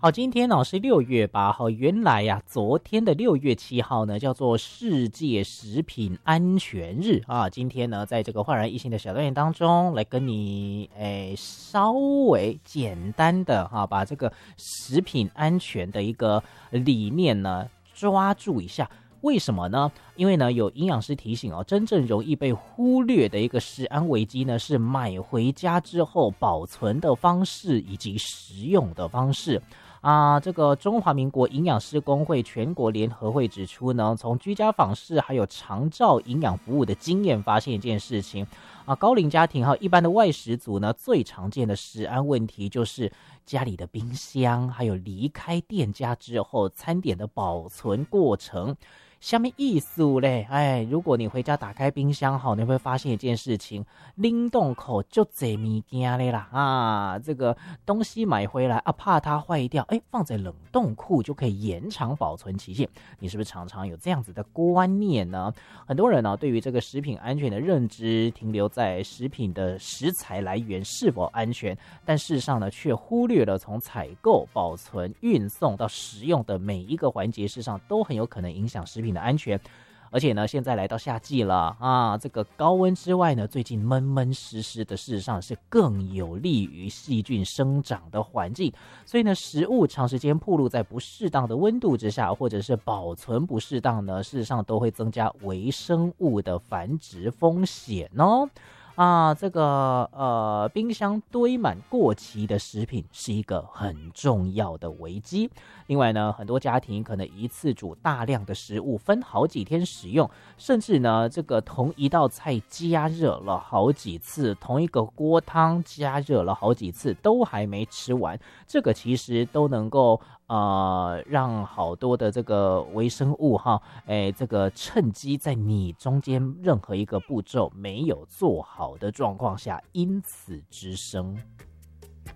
好，今天呢是6月8号，原来呀，昨天的6月7号呢叫做世界食品安全日啊。今天呢，在这个焕然一新的小单元当中，来跟你稍微简单的把这个食品安全的一个理念呢抓住一下。为什么呢？因为呢，有营养师提醒哦，真正容易被忽略的一个食安危机呢，是买回家之后保存的方式以及食用的方式。这个中华民国营养师公会全国联合会指出呢，从居家访视还有长照营养服务的经验发现一件事情高龄家庭还有一般的外食族呢，最常见的食安问题就是家里的冰箱，还有离开店家之后餐点的保存过程。什么意思嘞？如果你回家打开冰箱你会发现一件事情，冷冻口就这物件嘞啦这个东西买回来怕它坏掉，放在冷冻库就可以延长保存期限。你是不是常常有这样子的观念呢？很多人对于这个食品安全的认知停留在食品的食材来源是否安全，但事实上呢，却忽略了从采购、保存、运送到食用的每一个环节，事实上都很有可能影响食品的安全。而且呢，现在来到夏季了这个高温之外呢，最近闷闷湿湿的，事实上是更有利于细菌生长的环境。所以呢，食物长时间暴露在不适当的温度之下，或者是保存不适当呢，事实上都会增加微生物的繁殖风险哦。这个冰箱堆满过期的食品是一个很重要的危机。另外呢，很多家庭可能一次煮大量的食物，分好几天使用，甚至呢，这个同一道菜加热了好几次，同一个锅汤加热了好几次，都还没吃完。这个其实都能够让好多的这个微生物这个趁机在你中间任何一个步骤没有做好的状况下因此滋生。